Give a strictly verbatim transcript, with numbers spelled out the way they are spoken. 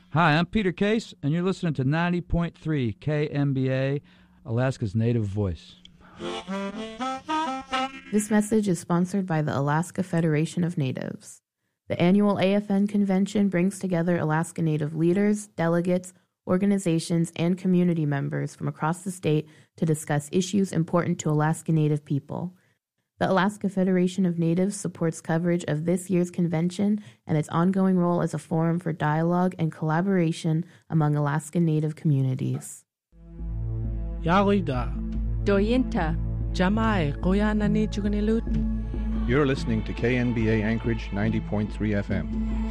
Hi, I'm Peter Case, and you're listening to ninety point three K M B A, Alaska's native voice. This message is sponsored by the Alaska Federation of Natives. The annual A F N convention brings together Alaska Native leaders, delegates, organizations, and community members from across the state to discuss issues important to Alaska Native people. The Alaska Federation of Natives supports coverage of this year's convention and its ongoing role as a forum for dialogue and collaboration among Alaska Native communities. Yarida. Doyinta. Jamai Koyanani Chugunilut. You're listening to K N B A Anchorage ninety point three F M.